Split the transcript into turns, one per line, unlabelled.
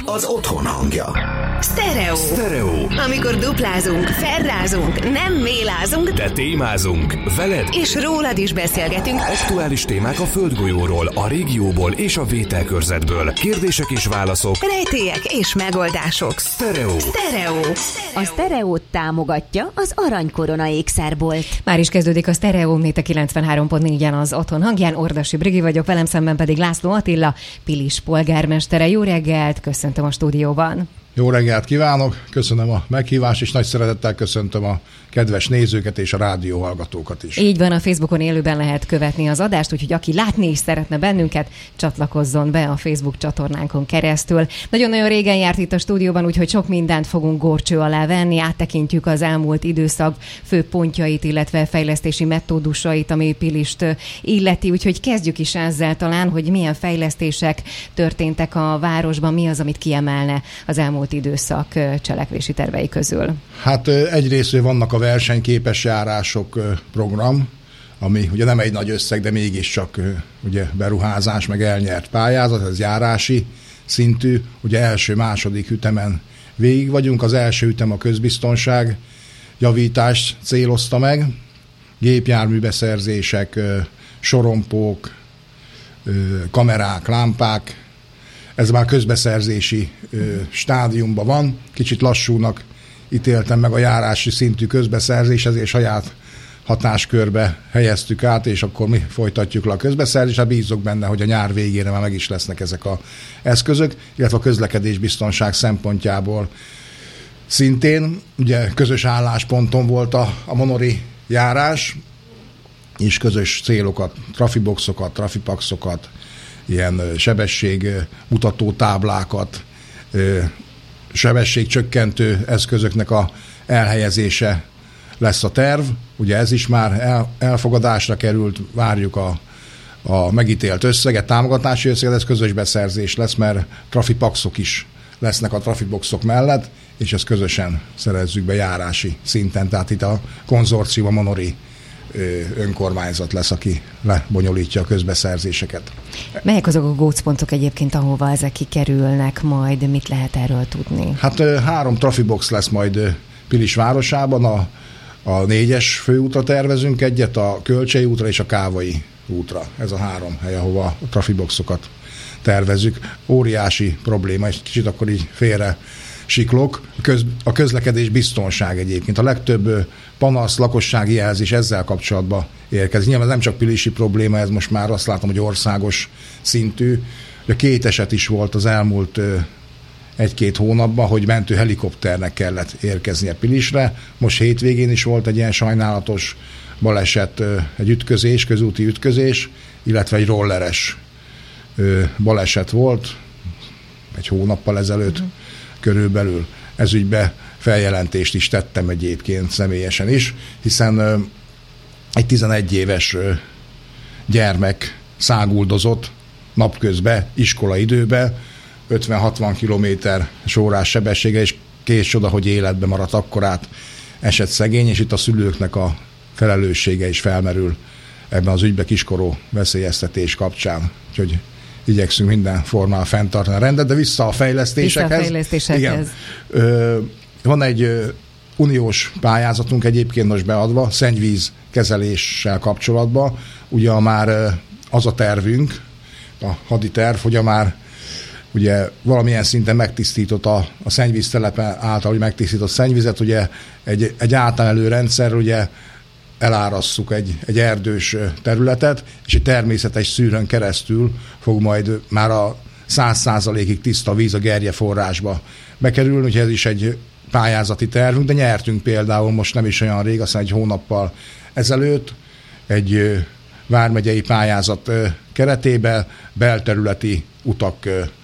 az otthon hangja.
Sztereó. Amikor duplázunk, ferrázunk, nem mélázunk,
de témázunk. Veled
és rólad is beszélgetünk.
Aktuális témák a földgolyóról, a régióból és a vételkörzetből. Kérdések és válaszok.
Rejtélyek és megoldások.
Sztereó.
A Sztereót támogatja az Aranykorona ékszerbolt.
Már is kezdődik a Sztereó, itt a 93.4-en az otthon hangján. Ordasi Brigi vagyok, velem szemben pedig László Attila, Pilis polgármestere. Jó reggelt, köszöntöm a stúdióban.
Jó reggelt kívánok, köszönöm a meghívást, és nagy szeretettel köszöntöm a kedves nézőket és a rádió hallgatókat is.
Így van, a Facebookon élőben lehet követni az adást, úgyhogy aki látni is szeretne bennünket, csatlakozzon be a Facebook csatornánkon keresztül. Nagyon-nagyon régen járt itt a stúdióban, úgyhogy sok mindent fogunk górcső alá venni, áttekintjük az elmúlt időszak fő pontjait, illetve fejlesztési metódusait, ami Pilist illeti, úgyhogy kezdjük is ezzel talán, hogy milyen fejlesztések történtek a városban, mi az, amit kiemelne az elmúlt időszak cselekvési tervei közül.
Hát egyrészt vannak a versenyképes járások program, ami ugye nem egy nagy összeg, de mégiscsak ugye beruházás, meg elnyert pályázat, ez járási szintű, ugye első-második ütemen végig vagyunk, az első ütem a közbiztonság javítást célozta meg, gépjárműbeszerzések, sorompók, kamerák, lámpák, ez már közbeszerzési stádiumban van, kicsit lassúnak ítéltem meg a járási szintű közbeszerzés, ezért saját hatáskörbe helyeztük át, és akkor mi folytatjuk le a közbeszerzést. Hát bízok benne, hogy a nyár végére már meg is lesznek ezek az eszközök, illetve a közlekedésbiztonság szempontjából szintén. Ugye közös állásponton volt a monori járás, és közös célokat, trafiboxokat, trafipaxokat, ilyen sebességmutató táblákat, sebességcsökkentő eszközöknek a elhelyezése lesz a terv. Ugye ez is már elfogadásra került, várjuk a megítélt összeget, támogatási összeget, ez közös beszerzés lesz, mert trafipaxok is lesznek a trafiboxok mellett, és ezt közösen szerezzük be járási szinten. Tehát itt a konzorcium, a monori önkormányzat lesz, aki lebonyolítja a közbeszerzéséseket.
Melyek azok a gócpontok egyébként, ahova ezek kikerülnek majd? Mit lehet erről tudni?
Hát 3 trafibox lesz majd Pilis városában, a 4-es főútra tervezünk egyet, a Kölcsei útra és a Kávai útra. Ez a 3 hely, ahova a trafiboxokat tervezzük. Óriási probléma, és kicsit akkor így félre siklok. A közlekedés biztonság egyébként. A legtöbb panasz, lakossági jelzés ezzel kapcsolatban érkezik. Nyilván ez nem csak pilisi probléma, ez most már azt látom, hogy országos szintű. De 2 eset is volt az elmúlt 1-2 hónapban, hogy mentő helikopternek kellett érkeznie Pilisre. Most hétvégén is volt egy ilyen sajnálatos baleset, egy ütközés, közúti ütközés, illetve egy rolleres baleset volt 1 hónappal ezelőtt körülbelül. Ez ügybe feljelentést is tettem egyébként személyesen is, hiszen egy 11 éves gyermek száguldozott napközben, iskolaidőben, 50-60 km/h sebessége, és kész csoda, hogy életbe maradt, akkorát esett szegény, és itt a szülőknek a felelőssége is felmerül ebben az ügyben kiskorú veszélyeztetés kapcsán. Úgyhogy igyekszünk minden formában fenntartani a rendet, de vissza a fejlesztésekhez. Igen. Van egy uniós pályázatunk egyébként most beadva, szennyvíz kezeléssel kapcsolatban. Ugye már az a tervünk, a haditerv, hogy már ugye valamilyen szinten megtisztított a szennyvíztelepe által, hogy megtisztított szennyvizet, ugye egy átemelő rendszer, ugye elárasszuk egy erdős területet, és egy természetes szűrőn keresztül fog majd már a 100%-ig tiszta víz a gerjeforrásba bekerülni, úgyhogy ez is egy pályázati tervünk, de nyertünk például most nem is olyan rég, aztán 1 hónappal ezelőtt egy vármegyei pályázat keretében belterületi utak